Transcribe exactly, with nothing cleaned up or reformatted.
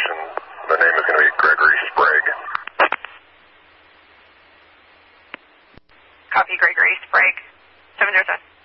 location. The name is going to be Gregory Sprague. Copy, Gregory Sprague. seven zero seven.